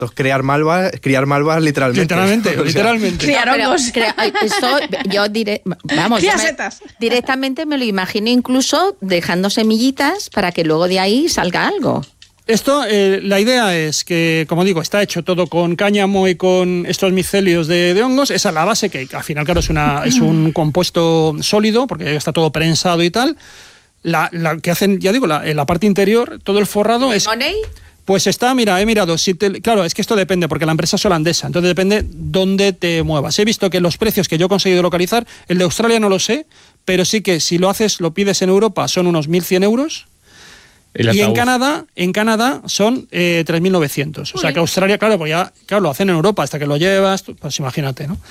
Entonces, criar malvas literalmente. Literalmente. Criar hongos. Esto yo directamente me lo imagino incluso dejando semillitas para que luego de ahí salga algo. Esto, la idea es que, como digo, está hecho todo con cáñamo y con estos micelios de hongos. Esa es la base, que al final, claro, es un compuesto sólido, porque está todo prensado y tal. La que hacen, ya digo, la parte interior, todo el forrado es... ¿Money? Pues está, mira, he mirado. Claro, es que esto depende, porque la empresa es holandesa, entonces depende dónde te muevas. He visto que los precios que yo he conseguido localizar, el de Australia no lo sé, pero sí que si lo pides en Europa, son unos 1.100 euros. Y en Canadá son 3.900. O sea que Australia, claro, pues ya lo hacen en Europa, hasta que lo llevas, pues imagínate, ¿no?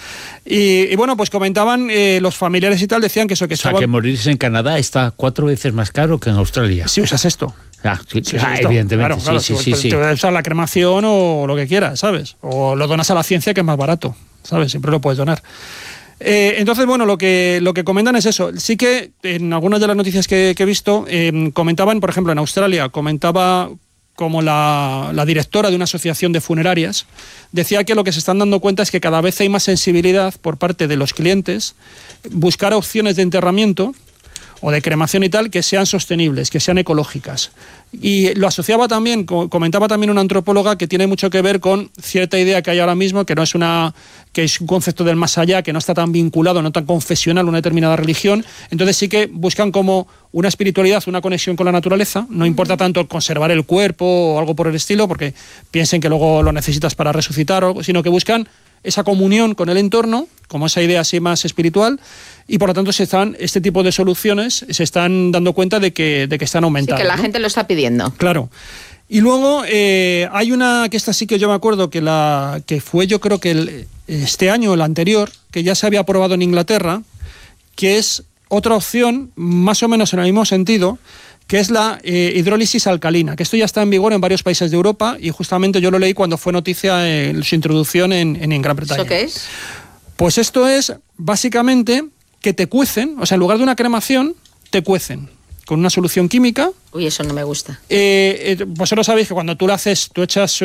Y bueno, pues comentaban los familiares y tal, decían que eso que que morirse en Canadá está 4 veces más caro que en Australia. Si usas esto. Evidentemente, claro, sí. Te vas a usar la cremación o lo que quieras, ¿sabes? O lo donas a la ciencia, que es más barato, ¿sabes? Siempre lo puedes donar. Entonces, bueno, lo que comentan es eso. Sí que en algunas de las noticias que he visto comentaban, por ejemplo, en Australia, comentaba como la directora de una asociación de funerarias, decía que lo que se están dando cuenta es que cada vez hay más sensibilidad por parte de los clientes, buscar opciones de enterramiento o de cremación y tal, que sean sostenibles, que sean ecológicas. Y lo asociaba también, comentaba también una antropóloga, que tiene mucho que ver con cierta idea que hay ahora mismo, que es un concepto del más allá, que no está tan vinculado, no tan confesional a una determinada religión. Entonces sí que buscan como una espiritualidad, una conexión con la naturaleza. No importa tanto conservar el cuerpo o algo por el estilo, porque piensen que luego lo necesitas para resucitar, sino que buscan esa comunión con el entorno, como esa idea así más espiritual, y por lo tanto este tipo de soluciones se están dando cuenta de que están aumentando. Sí, que la gente lo está pidiendo. Claro. Y luego hay una, que esta sí que yo me acuerdo, que fue yo creo que este año o el anterior, que ya se había aprobado en Inglaterra, que es otra opción, más o menos en el mismo sentido, que es la hidrólisis alcalina, que esto ya está en vigor en varios países de Europa, y justamente yo lo leí cuando fue noticia su introducción en Gran Bretaña. ¿Eso qué es? pues esto es básicamente que te cuecen, o sea, en lugar de una cremación, te cuecen con una solución química. Uy, eso no me gusta. Vosotros sabéis que cuando tú lo haces, tú echas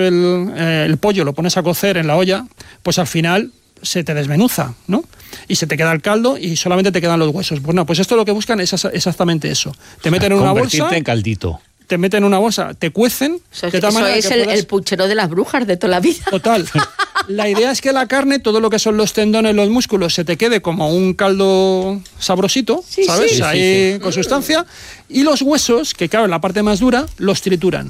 el pollo, lo pones a cocer en la olla, pues al final se te desmenuza, ¿no? Y se te queda el caldo y solamente te quedan los huesos. Bueno, pues esto lo que buscan es exactamente eso. Te meten en una bolsa. Convertirte en caldito. Te meten en una bolsa, te cuecen. Eso es el puchero de las brujas de toda la vida. Total. La idea es que la carne, todo lo que son los tendones, los músculos, se te quede como un caldo sabrosito, sí, ¿sabes? Sí, ahí sí. Con sustancia. Y los huesos, que claro, en la parte más dura, los trituran.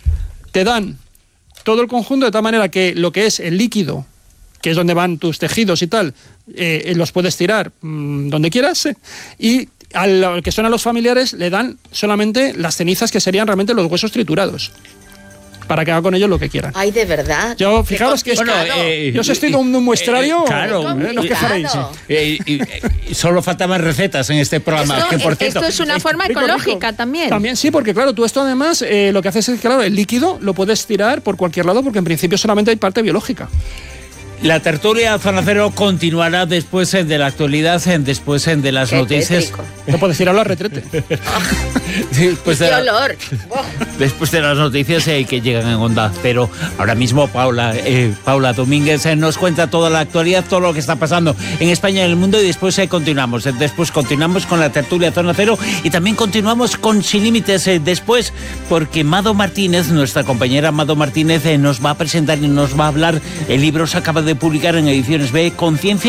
Te dan todo el conjunto de tal manera que lo que es el líquido, que es donde van tus tejidos y tal, los puedes tirar donde quieras, y al que son a los familiares le dan solamente las cenizas, que serían realmente los huesos triturados, para que haga con ellos lo que quieran. Ay, de verdad. Yo, fijaros que yo os estoy dando un muestrario. Claro, no os quejaréis. Solo faltaban recetas en este programa. Esto, que por cierto, esto es una forma ecológica también. También sí, porque claro, tú esto además lo que haces es que claro, el líquido lo puedes tirar por cualquier lado, porque en principio solamente hay parte biológica. La tertulia Zona Cero continuará después de la actualidad, después de las noticias. No puedes ir a la retrete. ¡Qué olor! Después de las noticias que llegan en Onda Cero. Ahora mismo Paula Domínguez nos cuenta toda la actualidad, todo lo que está pasando en España y en el mundo, y después continuamos. Después continuamos con la tertulia Zona Cero y también continuamos con Sin Límites después, porque Mado Martínez, nuestra compañera Mado Martínez, nos va a presentar y nos va a hablar. El libro se acaba de publicar en Ediciones B, Conciencia